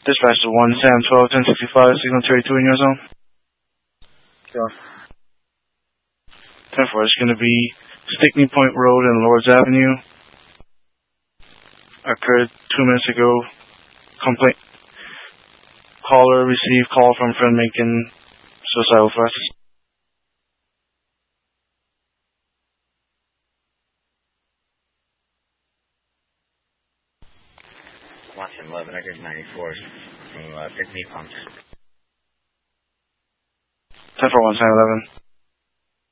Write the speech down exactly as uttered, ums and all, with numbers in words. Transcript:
Dispatch to one Sam twelve ten sixty-five, signal thirty-two in your zone. Sure. ten four, it's going to be Stickney Point Road and Lords Avenue. Occurred two minutes ago. Complaint. Caller received call from friend making suicidal threats. Watson eleven, I heard ninety-four from uh, Stickney Pumps. ten four one Sam eleven.